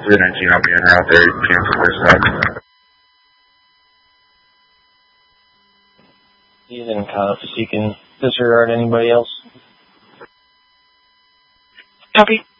319, I'll be in route there. You can cancel this up. He's in cuffs. You can disregard anybody else. Copy.